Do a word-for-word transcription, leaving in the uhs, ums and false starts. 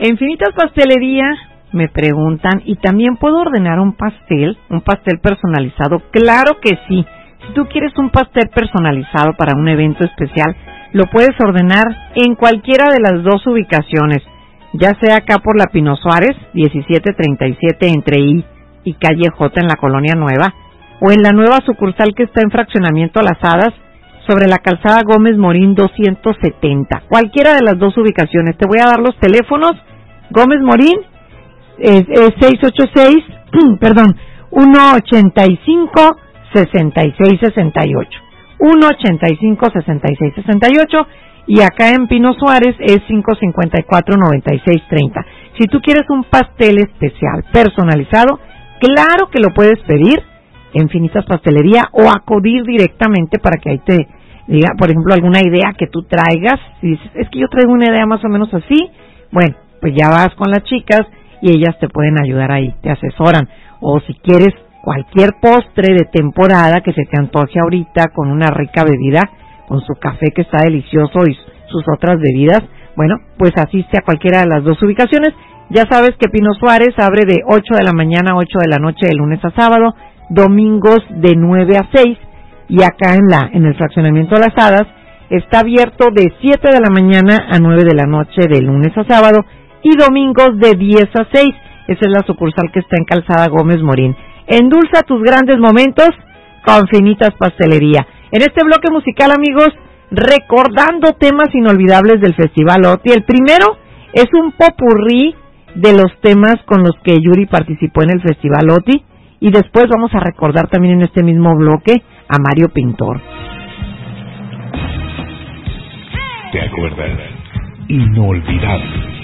En Finitas Pastelería me preguntan, ¿y también puedo ordenar un pastel? ¿Un pastel personalizado? Claro que sí. Si tú quieres un pastel personalizado para un evento especial, lo puedes ordenar en cualquiera de las dos ubicaciones, ya sea acá por la Pino Suárez, diecisiete treinta y siete entre I y calle J en la Colonia Nueva, o en la nueva sucursal que está en Fraccionamiento Las Hadas, sobre la calzada Gómez Morín doscientos setenta. Cualquiera de las dos ubicaciones. Te voy a dar los teléfonos. Gómez Morín es, es seis ocho seis, perdón, uno ochenta y cinco, sesenta y seis sesenta y ocho. uno ochenta y cinco, sesenta y seis sesenta y ocho. Y acá en Pino Suárez es cinco cincuenta y cuatro, noventa y seis treinta. Si tú quieres un pastel especial, personalizado, claro que lo puedes pedir en Finitas Pastelería o acudir directamente para que ahí te diga, por ejemplo, alguna idea que tú traigas. Si dices, es que yo traigo una idea más o menos así, bueno, pues ya vas con las chicas y ellas te pueden ayudar ahí, te asesoran. O si quieres cualquier postre de temporada que se te antoje ahorita con una rica bebida, con su café que está delicioso y sus otras bebidas, bueno, pues asiste a cualquiera de las dos ubicaciones. Ya sabes que Pino Suárez abre de ocho de la mañana a ocho de la noche de lunes a sábado, domingos de nueve a seis, y acá en la en el Fraccionamiento Las Hadas está abierto de siete de la mañana a nueve de la noche de lunes a sábado y domingos de diez a seis. Esa es la sucursal que está en Calzada Gómez Morín. Endulza tus grandes momentos con Finitas Pastelería. En este bloque musical, amigos, recordando temas inolvidables del Festival O T I. El primero es un popurrí de los temas con los que Yuri participó en el Festival O T I, y después vamos a recordar también en este mismo bloque a Mario Pintor. ¿Te acuerdas? Inolvidable.